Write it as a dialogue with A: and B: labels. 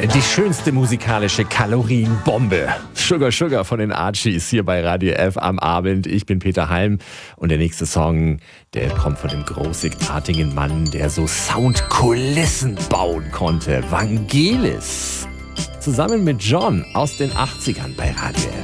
A: Die schönste musikalische Kalorienbombe. Sugar Sugar von den Archies hier bei Radio F am Abend. Ich bin Peter Halm und der nächste Song, der kommt von dem großartigen Mann, der so Soundkulissen bauen konnte. Vangelis. Zusammen mit John aus den 80ern bei Radio F.